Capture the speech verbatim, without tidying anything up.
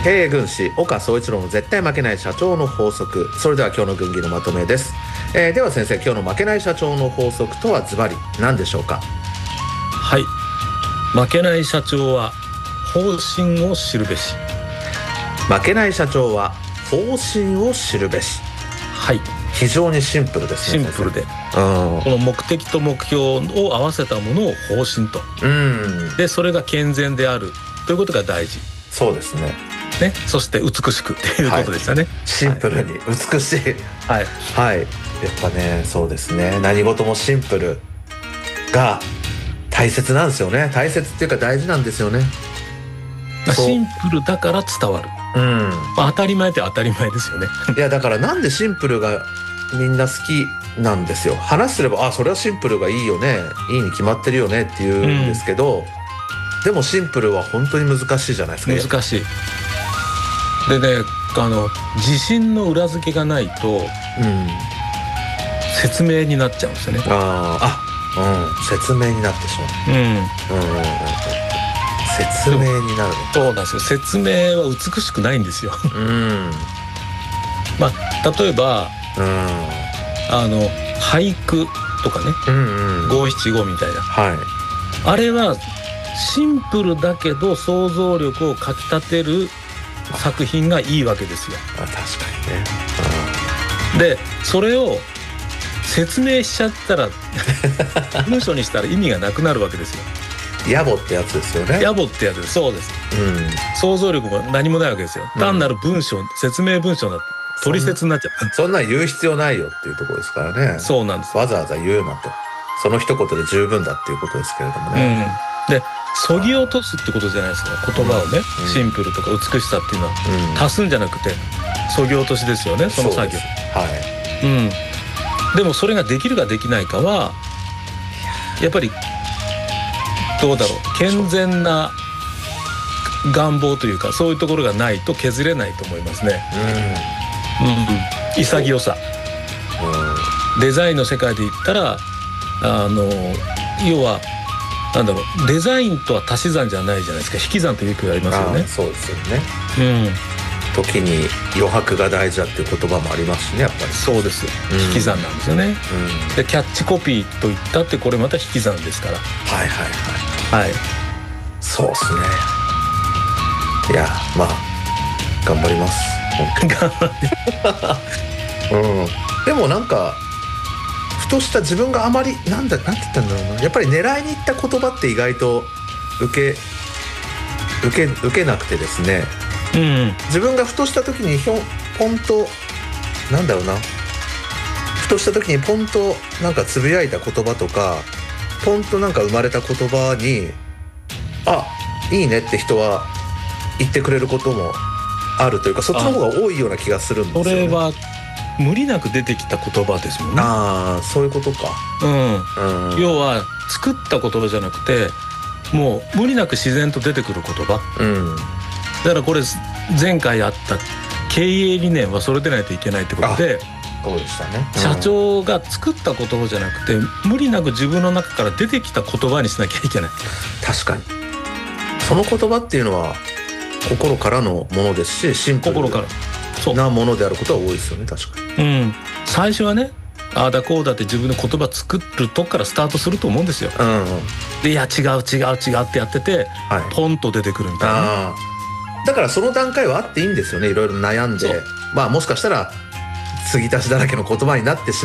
経営軍師岡総一郎の絶対負けない社長の法則。それでは今日の軍議のまとめです。えー、では先生、今日の負けない社長の法則とはズバリ何でしょうか？ はい、負けない社長は方針を知るべし。 負けない社長は方針を知るべし。 はい、 非常にシンプルですね。 シンプルで、 うん、 この目的と目標を合わせたものを方針と、 うん、 でそれが健全であるということが大事。 そうですね。 ね、そして美しくっていうことでしたね、はい、 シンプルに美しい、 はい、 はい、やっぱね、そうですね、何事もシンプルが大切なんですよね。大切っていうか大事なんですよね。 シンプルだから伝わる、うんまあ、当たり前って当たり前ですよねいやだからなんでシンプルがみんな好きなんですよ。話すればあそれはシンプルがいいよね、いいに決まってるよねって言うんですけど、うん、でもシンプルは本当に難しいじゃないですか。 難しいでね、あの自信の裏付けがないと、うん、説明になっちゃうんですよね。 ああ、うん、説明になってしまう、うんうんうんうん、説明になる。 そうなんですよ。説明は美しくないんですよ、うんまあ、例えば、うん、あの俳句とかね、五七五みたいな、はい、あれはシンプルだけど想像力をかきたてる作品がいいわけですよ。 あ、確かにね、 うん、でそれを説明しちゃったら文章にしたら意味がなくなるわけですよ。 野暮ってやつですよね。 野暮ってやつです。そうです、うん、想像力も何もないわけですよ。単なる文章、うん、説明文章になって取説になっちゃう。 そんなん言う必要ないよっていうところですからね。 そうなんです。 わざわざ言うなと、その一言で十分だっていうことですけれどもね、 うん、でそぎ落とすってことじゃないですか、言葉をね、うん、シンプルとか美しさっていうのは、うん、足すんじゃなくてそぎ落としですよね、その作業。はい、うん、でもそれができるかできないかはやっぱりどうだろう、健全な願望というかそういうところがないと削れないと思いますね、うんうん、潔さ、うん、デザインの世界で言ったらあの要はなんだろう、デザインとは足し算じゃないじゃないですか、引き算とよく言われますよね。 あ、そうですよね、うん、時に余白が大事だっていう言葉もありますしね、やっぱり。 そうです、うん、引き算なんですよね、うん、でキャッチコピーと言ったってこれまた引き算ですから。はいはいはい、はい、 そうですね。いやまあ頑張ります本当に、うん、でもなんかふとした自分があまりなんだなんて言ったんだろうな、やっぱり狙いにいった言葉って意外と受け受け受けなくてですね、うん、自分がふとした時にひょポンとなんだろうな、ふとした時にポンとなんかつぶやいた言葉とかポンとなんか生まれた言葉にあいいねって人は言ってくれることもあるというか、そっちの方が多いような気がするんですよね。 それは無理なく出てきた言葉ですもんね。 ああ、そういうことか、 うんうん、要は作った言葉じゃなくてもう無理なく自然と出てくる言葉、うん、だからこれ前回あった経営理念はそれでないといけないってことで、 そうでしたね、 うん、社長が作った言葉じゃなくて無理なく自分の中から出てきた言葉にしなきゃいけない。 確かにその言葉っていうのは心からのものですし、シンプルなものであることは多いですよね。確かに、うん、 最初はねああだこうだって自分の言葉作るとこからスタートすると思うんですよ、うんうん、でいや違う違う違うってやってて、はい、ポンと出てくるみたいな。 あだからその段階はあっていいんですよね。いろいろ悩んで、まあもしかしたら継ぎ足しだらけの言葉になってし